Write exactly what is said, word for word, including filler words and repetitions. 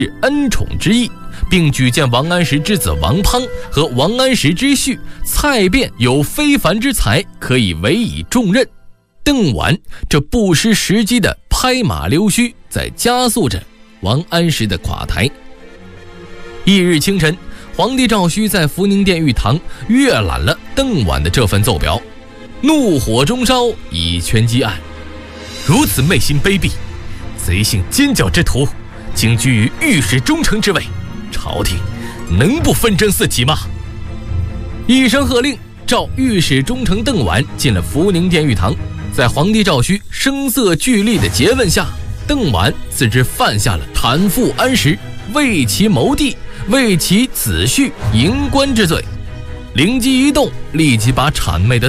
恩宠之意，并举荐王安石之子王滂和王安石之婿蔡卞有非凡之才，可以委以重任。邓琬这不失时机的拍马溜须，在加速着王安石的垮台。翌日清晨，皇帝赵顼在福宁殿御堂阅览了邓琬的这份奏表，怒火中烧，以权击案。如此昧心卑鄙、贼性奸狡之徒，竟居于御史中丞之位，朝廷能不纷争四起吗？一声喝令，召御史中丞邓琬进了福宁殿御堂。在皇帝赵顼声色俱厉的诘问下，邓琬自知犯下了袒腹安石、为其谋帝、为其子婿迎官之罪，灵机一动，立即把谄媚的